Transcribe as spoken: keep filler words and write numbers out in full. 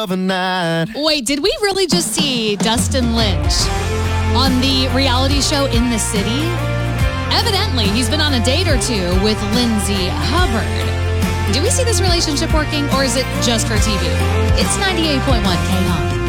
of a night. Wait, did we really just see Dustin Lynch on the reality show In the City? Evidently, he's been on a date or two with Lindsay Hubbard. Do we see this relationship working, or is it just for T V? It's ninety-eight point one K O.